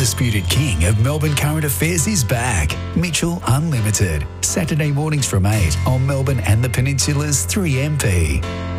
undisputed king of Melbourne current affairs is back. Mitchell Unlimited. Saturday mornings from 8 on Melbourne and the Peninsula's 3MP.